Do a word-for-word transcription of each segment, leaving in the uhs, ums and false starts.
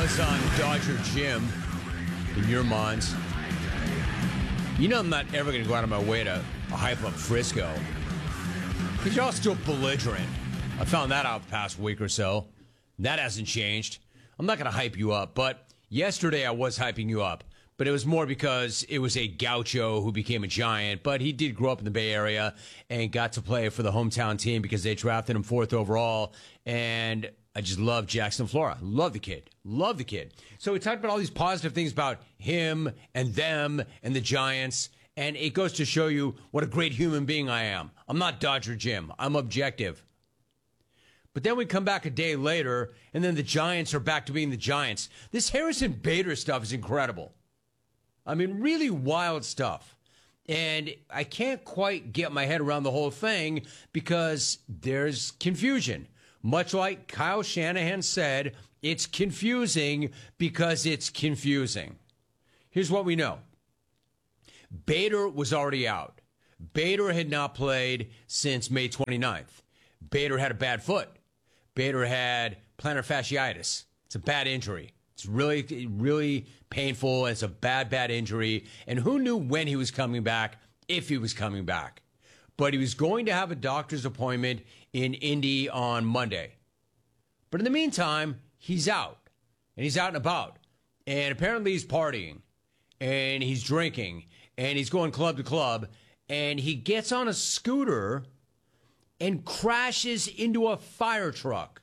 buzz on Dodger Jim in your minds. You know I'm not ever going to go out of my way to hype up Frisco. Because y'all still belligerent. I found that out the past week or so. That hasn't changed. I'm not going to hype you up, but yesterday I was hyping you up. But it was more because it was a gaucho who became a Giant, but he did grow up in the Bay Area and got to play for the hometown team because they drafted him fourth overall. And I just love Jackson Flora. Love the kid. Love the kid. So we talked about all these positive things about him and them and the Giants. And it goes to show you what a great human being I am. I'm not Dodger Jim. I'm objective. But then we come back a day later, and then the Giants are back to being the Giants. This Harrison Bader stuff is incredible. I mean, really wild stuff. And I can't quite get my head around the whole thing because there's confusion. Much like Kyle Shanahan said, it's confusing because it's confusing. Here's what we know. Bader was already out. Bader had not played since May twenty-ninth. Bader had a bad foot. Bader had plantar fasciitis. It's a bad injury. It's really, really painful, and it's a bad, bad injury. And who knew when he was coming back, if he was coming back? But he was going to have a doctor's appointment in Indy on Monday. But in the meantime, he's out, and he's out and about. And apparently he's partying, and he's drinking, and he's going club to club, and he gets on a scooter and crashes into a fire truck.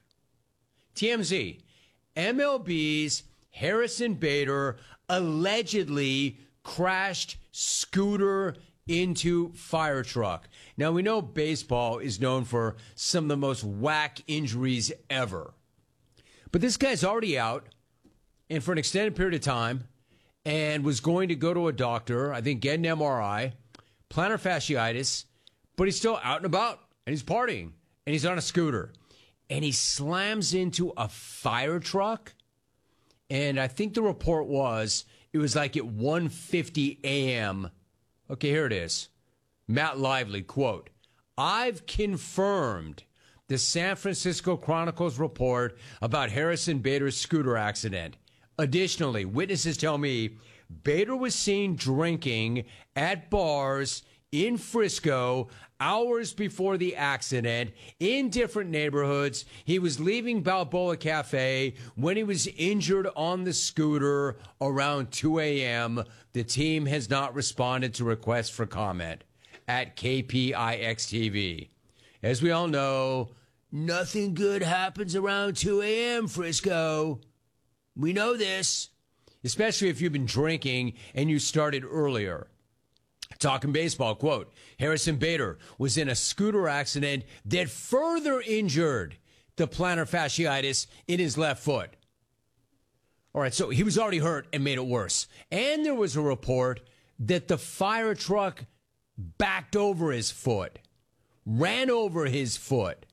T M Z. M L B's Harrison Bader allegedly crashed scooter into fire truck. Now, we know baseball is known for some of the most whack injuries ever. But this guy's already out and for an extended period of time and was going to go to a doctor, I think get an M R I, plantar fasciitis, but he's still out and about and he's partying and he's on a scooter. And he slams into a fire truck. And I think the report was, it was like at one fifty a.m. Okay, here it is. Matt Lively, quote, "I've confirmed the San Francisco Chronicle's report about Harrison Bader's scooter accident. Additionally, witnesses tell me Bader was seen drinking at bars in Frisco hours before the accident in different neighborhoods. He was leaving Balboa Cafe when he was injured on the scooter around two a.m. The team has not responded to requests for comment at K P I X T V. As we all know, nothing good happens around two a.m., Frisco. We know this, especially if you've been drinking and you started earlier. Talking baseball, quote, "Harrison Bader was in a scooter accident that further injured the plantar fasciitis in his left foot." All right, so he was already hurt and made it worse. And there was a report that the fire truck backed over his foot, ran over his foot.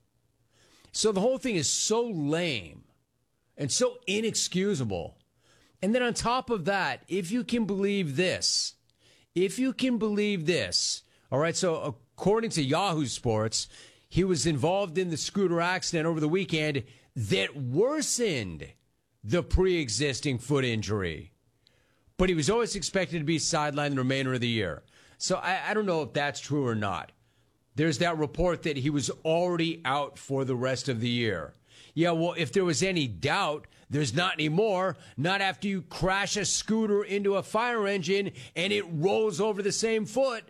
So the whole thing is so lame and so inexcusable. And then on top of that, if you can believe this, If you can believe this, all right, so according to Yahoo Sports, he was involved in the scooter accident over the weekend that worsened the pre-existing foot injury. But he was always expected to be sidelined the remainder of the year. So I, I don't know if that's true or not. There's that report that he was already out for the rest of the year. Yeah, well, if there was any doubt, there's not anymore. Not after you crash a scooter into a fire engine and it rolls over the same foot.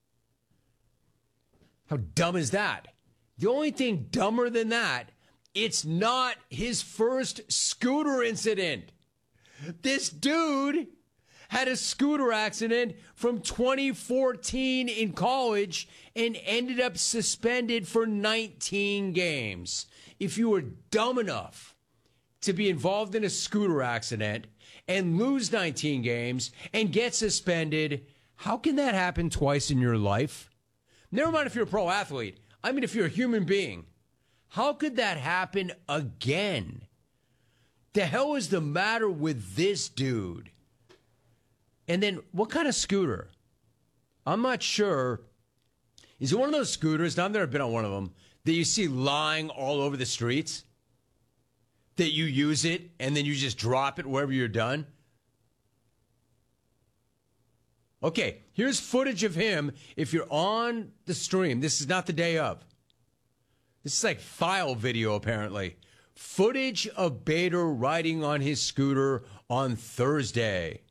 How dumb is that? The only thing dumber than that, it's not his first scooter incident. This dude had a scooter accident from twenty fourteen in college and ended up suspended for nineteen games. If you were dumb enough to be involved in a scooter accident and lose nineteen games and get suspended, how can that happen twice in your life? Never mind if you're a pro athlete. I mean, if you're a human being, how could that happen again? The hell is the matter with this dude? And then what kind of scooter? I'm not sure. Is it one of those scooters? Now, I've never been on one of them that you see lying all over the streets. that you use it and then you just drop it wherever you're done? Okay, here's footage of him if you're on the stream. This is not the day of. This is like file video, apparently. Footage of Bader riding on his scooter on Thursday.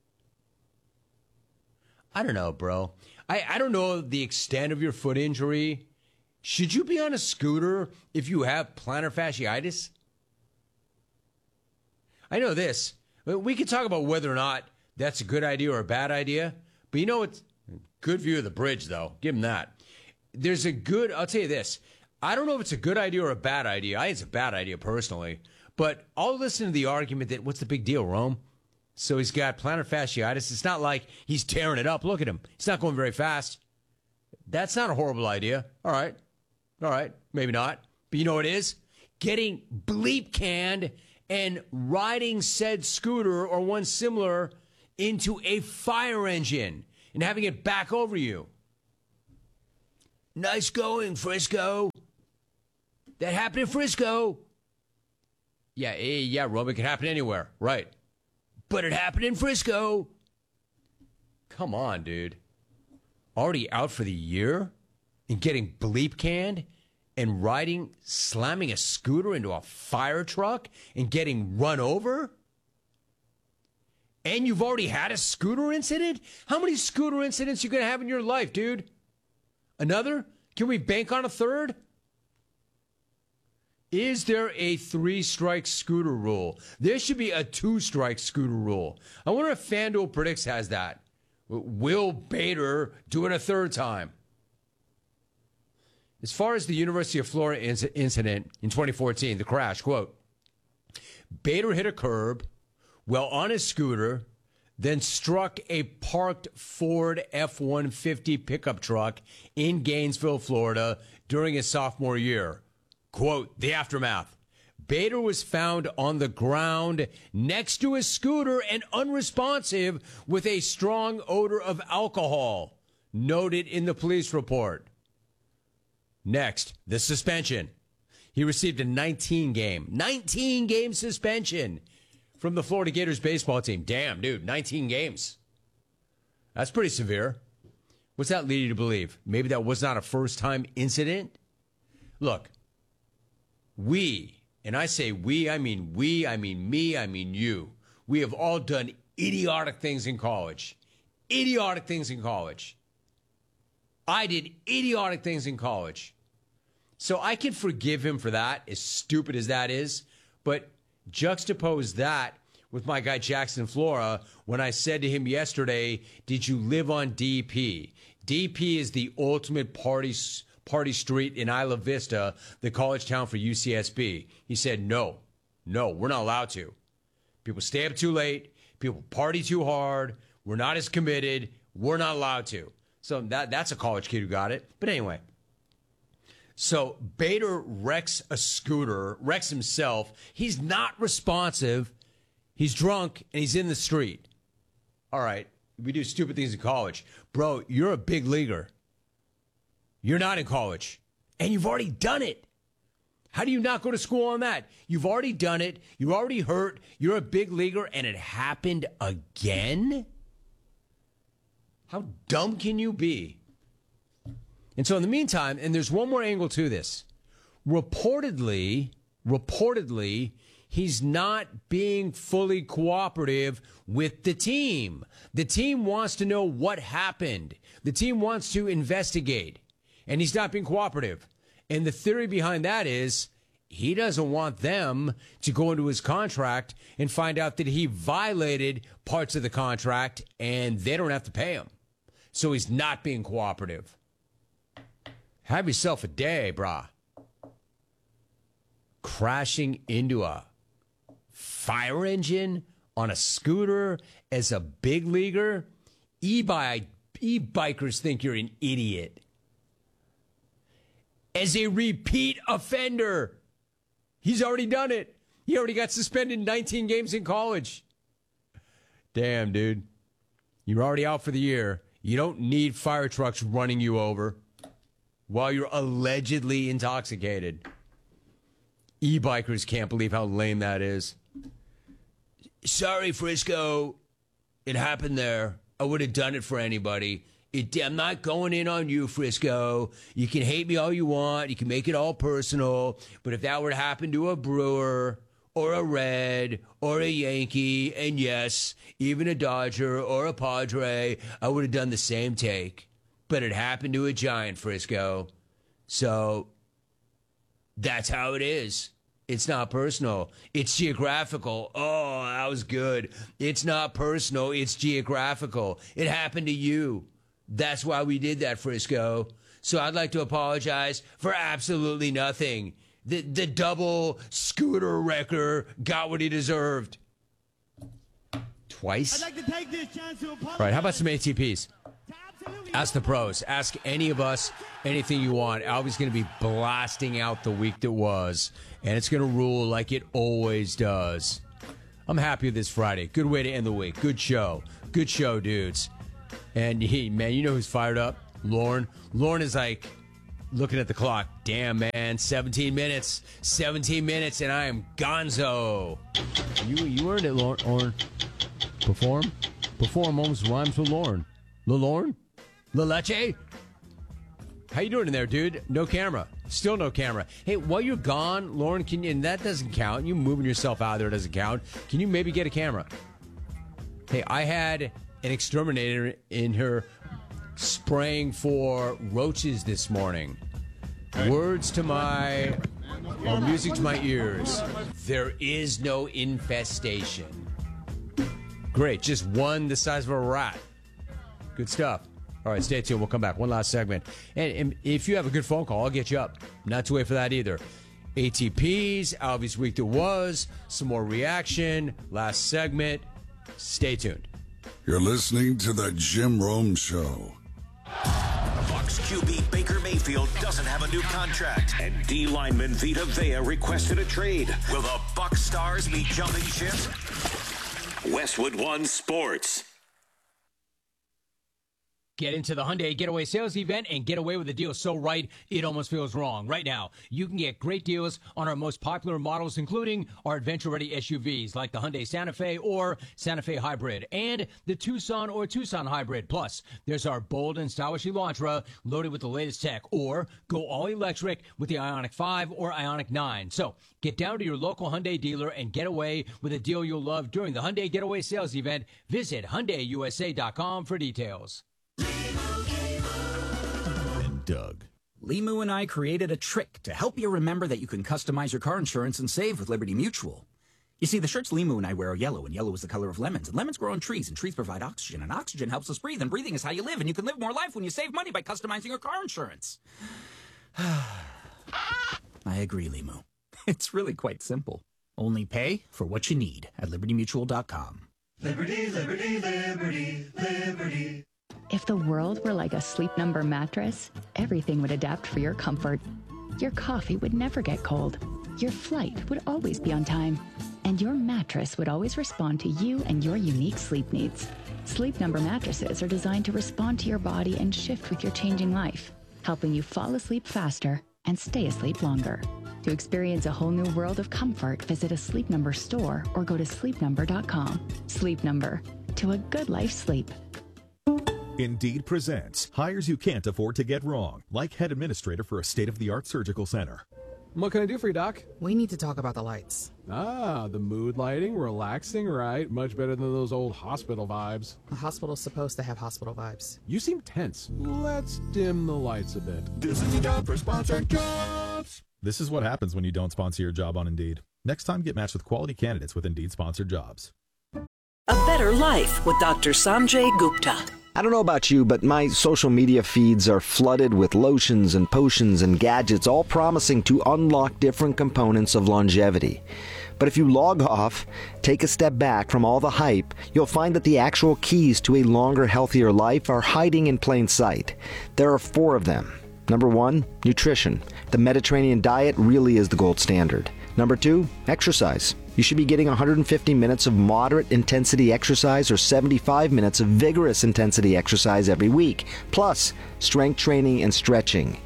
I don't know, bro. I, I don't know the extent of your foot injury. Should you be on a scooter if you have plantar fasciitis? I know this. We could talk about whether or not that's a good idea or a bad idea. But you know what? Good view of the bridge, though. Give him that. There's a good, I'll tell you this. I don't know if it's a good idea or a bad idea. I think it's a bad idea personally. But I'll listen to the argument that, what's the big deal, Rome? So he's got plantar fasciitis. It's not like he's tearing it up. Look at him. He's not going very fast. That's not a horrible idea. All right. All right. Maybe not. But you know what it is? Getting bleep canned and riding said scooter or one similar into a fire engine and having it back over you. Nice going, Frisco. That happened in Frisco. Yeah, eh, yeah, Rome, it can happen anywhere. Right. But it happened in Frisco. Come on, dude. Already out for the year and getting bleep canned and riding, slamming a scooter into a fire truck and getting run over? And you've already had a scooter incident? How many scooter incidents are you going to have in your life, dude? Another? Can we bank on a third? Is there a three-strike scooter rule? There should be a two-strike scooter rule. I wonder if FanDuel Predicts has that. Will Bader do it a third time? As far as the University of Florida inc- incident in twenty fourteen, the crash, quote, Bader hit a curb while on his scooter, then struck a parked Ford F one fifty pickup truck in Gainesville, Florida during his sophomore year. Quote, the aftermath. Bader was found on the ground next to his scooter and unresponsive with a strong odor of alcohol, noted in the police report. Next, the suspension. He received a nineteen game, nineteen game suspension from the Florida Gators baseball team. Damn, dude, nineteen games. That's pretty severe. What's that lead you to believe? Maybe that was not a first-time incident? Look, we, and I say we, I mean we, I mean me, I mean you. We have all done idiotic things in college. Idiotic things in college. I did idiotic things in college. So I can forgive him for that, as stupid as that is. But juxtapose that with my guy Jackson Flora when I said to him yesterday, did you live on D P? D P is the ultimate party party street in Isla Vista, the college town for U C S B. He said, no, no, we're not allowed to. People stay up too late. People party too hard. We're not as committed. We're not allowed to. So that that's a college kid who got it. But anyway, so Bader wrecks a scooter, wrecks himself. He's not responsive. He's drunk, and he's in the street. All right, we do stupid things in college. Bro, you're a big leaguer. You're not in college, and you've already done it. How do you not go to school on that? You've already done it. You're already hurt. You're a big leaguer, and it happened again? How dumb can you be? And so in the meantime, and there's one more angle to this. Reportedly, reportedly, he's not being fully cooperative with the team. The team wants to know what happened. The team wants to investigate, and he's not being cooperative. And the theory behind that is he doesn't want them to go into his contract and find out that he violated parts of the contract, and they don't have to pay him. So he's not being cooperative. Have yourself a day, brah. Crashing into a fire engine on a scooter as a big leaguer? E-bike, e-bikers think you're an idiot. As a repeat offender, he's already done it. He already got suspended nineteen games in college. Damn, dude. You're already out for the year. You don't need fire trucks running you over while you're allegedly intoxicated. E-bikers can't believe how lame that is. Sorry, Frisco. It happened there. I would have done it for anybody. It, I'm not going in on you, Frisco. You can hate me all you want. You can make it all personal. But if that were to happen to a Brewer or a Red or a Yankee, and yes, even a Dodger or a Padre, I would have done the same take. But it happened to a Giant, Frisco. So that's how it is. It's not personal. It's geographical. Oh, that was good. It's not personal. It's geographical. It happened to you. That's why we did that, Frisco. So I'd like to apologize for absolutely nothing. The, the double scooter wrecker got what he deserved. Twice? I'd like to take this chance to apologize. All right, how about some A T Ps? Ask the pros. Ask any of us anything you want. Albie's going to be blasting out the week that was, and it's going to rule like it always does. I'm happy with this Friday. Good way to end the week. Good show. Good show, dudes. And he, man, you know who's fired up? Lauren. Lauren is like looking at the clock. Damn, man, seventeen minutes. seventeen minutes, and I am gonzo. You you earned it, Lauren. Lauren. Perform. Perform almost rhymes with Lauren. La Lauren? La Leche? How you doing in there, dude? No camera. Still no camera. Hey, while you're gone, Lauren, can you, and that doesn't count. You moving yourself out there doesn't count. Can you maybe get a camera? Hey, I had an exterminator in her spraying for roaches this morning. Words to my, or music to my ears. There is no infestation. Great, just one the size of a rat. Good stuff. All right, stay tuned. We'll come back. One last segment. And, and if you have a good phone call, I'll get you up. Not to wait for that either. A T Ps, Albie's week that was, some more reaction, last segment. Stay tuned. You're listening to the Jim Rome Show. Bucs Q B Baker Mayfield doesn't have a new contract, and D lineman Vita Vea requested a trade. Will the Bucs stars be jumping ship? Westwood One Sports. Get into the Hyundai Getaway Sales Event and get away with a deal so right, it almost feels wrong. Right now, you can get great deals on our most popular models, including our adventure-ready S U Vs like the Hyundai Santa Fe or Santa Fe Hybrid and the Tucson or Tucson Hybrid. Plus, there's our bold and stylish Elantra loaded with the latest tech, or go all-electric with the Ioniq five or Ioniq nine. So, get down to your local Hyundai dealer and get away with a deal you'll love during the Hyundai Getaway Sales Event. Visit Hyundai U S A dot com for details. And Doug. Limu and I created a trick to help you remember that you can customize your car insurance and save with Liberty Mutual. You see, the shirts Limu and I wear are yellow, and yellow is the color of lemons. And lemons grow on trees, and trees provide oxygen, and oxygen helps us breathe, and breathing is how you live, and you can live more life when you save money by customizing your car insurance. I agree, Limu. It's really quite simple. Only pay for what you need at liberty mutual dot com. Liberty, liberty, liberty, liberty. If the world were like a Sleep Number mattress, everything would adapt for your comfort. Your coffee would never get cold. Your flight would always be on time. And your mattress would always respond to you and your unique sleep needs. Sleep Number mattresses are designed to respond to your body and shift with your changing life, helping you fall asleep faster and stay asleep longer. To experience a whole new world of comfort, visit a Sleep Number store or go to sleep number dot com. Sleep Number. To a good life sleep. Indeed presents hires you can't afford to get wrong, like head administrator for a state-of-the-art surgical center. What can I do for you, Doc? We need to talk about the lights. Ah, the mood lighting, relaxing, right? Much better than those old hospital vibes. A hospital's supposed to have hospital vibes. You seem tense. Let's dim the lights a bit. This is the job for sponsored jobs. This is what happens when you don't sponsor your job on Indeed. Next time, get matched with quality candidates with Indeed-sponsored jobs. A better life with Doctor Sanjay Gupta. I don't know about you, but my social media feeds are flooded with lotions and potions and gadgets, all promising to unlock different components of longevity. But if you log off, take a step back from all the hype, you'll find that the actual keys to a longer, healthier life are hiding in plain sight. There are four of them. Number one, nutrition. The Mediterranean diet really is the gold standard. Number two, exercise. You should be getting one hundred fifty minutes of moderate intensity exercise or seventy-five minutes of vigorous intensity exercise every week, plus strength training and stretching.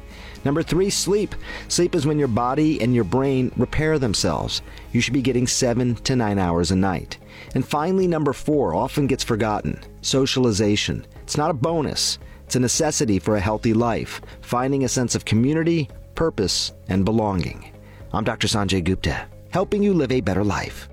Number three, sleep. Sleep is when your body and your brain repair themselves. You should be getting seven to nine hours a night. And finally, number four, often gets forgotten, socialization. It's not a bonus. It's a necessity for a healthy life, finding a sense of community, purpose, and belonging. I'm Doctor Sanjay Gupta, helping you live a better life.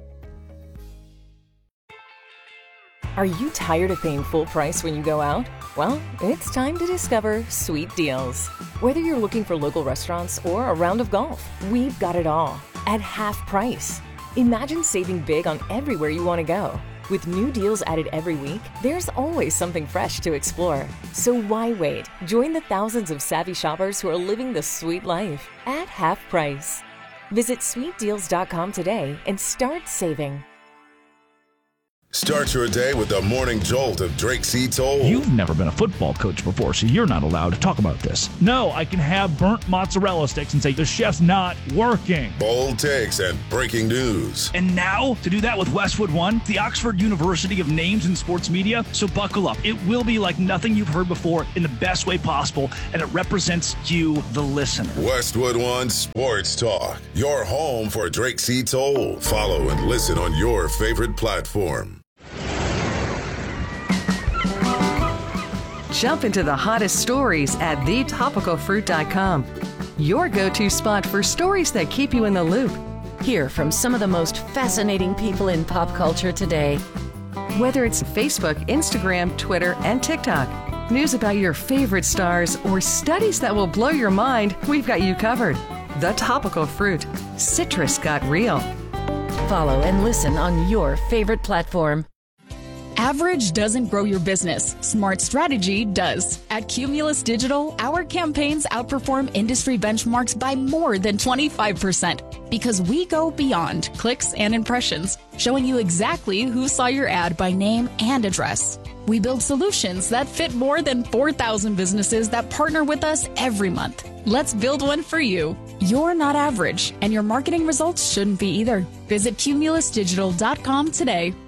Are you tired of paying full price when you go out? Well, it's time to discover Sweet Deals. Whether you're looking for local restaurants or a round of golf, we've got it all at half price. Imagine saving big on everywhere you want to go. With new deals added every week, there's always something fresh to explore. So why wait? Join the thousands of savvy shoppers who are living the sweet life at half price. Visit sweet deals dot com today and start saving. Start your day with the morning jolt of Drake C. Toll. You've never been a football coach before, so you're not allowed to talk about this. No, I can have burnt mozzarella sticks and say the chef's not working. Bold takes and breaking news. And now, to do that with Westwood One, the Oxford University of Names in Sports Media. So buckle up. It will be like nothing you've heard before in the best way possible, and it represents you, the listener. Westwood One Sports Talk, your home for Drake C. Toll. Follow and listen on your favorite platform. Jump into the hottest stories at the topical fruit dot com. Your go-to spot for stories that keep you in the loop. Hear from some of the most fascinating people in pop culture today. Whether it's Facebook, Instagram, Twitter, and TikTok, news about your favorite stars, or studies that will blow your mind, we've got you covered. The Topical Fruit. Citrus got real. Follow and listen on your favorite platform. Average doesn't grow your business. Smart strategy does. At Cumulus Digital, our campaigns outperform industry benchmarks by more than twenty-five percent because we go beyond clicks and impressions, showing you exactly who saw your ad by name and address. We build solutions that fit more than four thousand businesses that partner with us every month. Let's build one for you. You're not average, and your marketing results shouldn't be either. Visit cumulus digital dot com today.